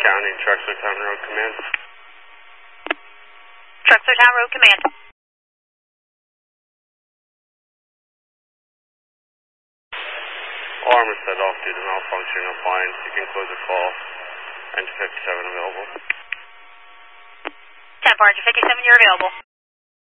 County, Trexlertown Road Command. Trexlertown Road Command. Alarm is set off due to malfunctioning appliance. You can close the call. Engine 57 available. 10 for Engine 57, you're available.